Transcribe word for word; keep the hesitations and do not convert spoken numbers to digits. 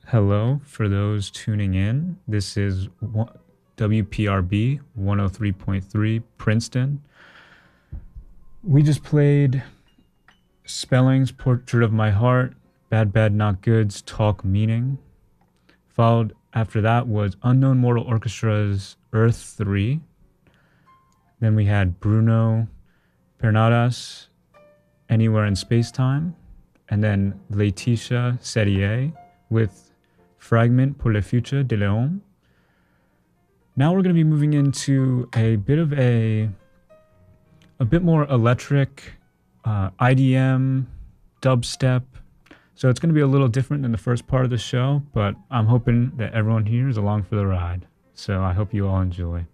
Hello, for those tuning in. This is one- W P R B one oh three point three Princeton. We just played Spellings, Portrait of My Heart, Bad Bad Not Good's Talk Meaning. Followed after that was Unknown Mortal Orchestra's Earth three. Then we had Bruno Pernadas, Anywhere in Space Time. And then Laetitia Serier with Fragment pour le futur de l'homme. Now we're going to be moving into a bit of a a bit more electric uh, I D M, dubstep. So it's going to be a little different than the first part of the show, but I'm hoping that everyone here is along for the ride. So I hope you all enjoy.